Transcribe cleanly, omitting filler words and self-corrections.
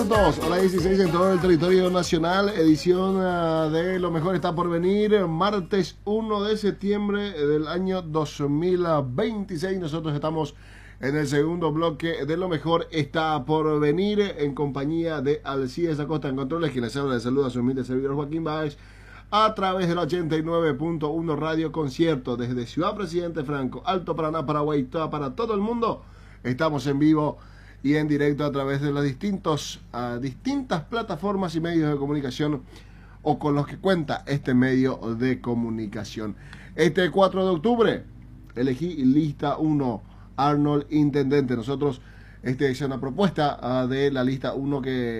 minutos, hora 16 en todo el territorio nacional. Edición de Lo Mejor Está Por Venir, martes 1 de septiembre del año 2026. Nosotros estamos en el segundo bloque de Lo Mejor Está Por Venir, en compañía de Alcides Acosta en controles, quien les habla. Les saluda a su humilde servidor Joaquín Báez, a través del 89.1 Radio Concierto, desde Ciudad Presidente Franco, Alto Paraná, Paraguay, para todo el mundo. Estamos en vivo y en directo a través de las distintas plataformas y medios de comunicación o con los que cuenta este medio de comunicación. Este 4 de octubre elegí lista 1, Arnold Intendente. Nosotros, esta es una propuesta de la lista 1 que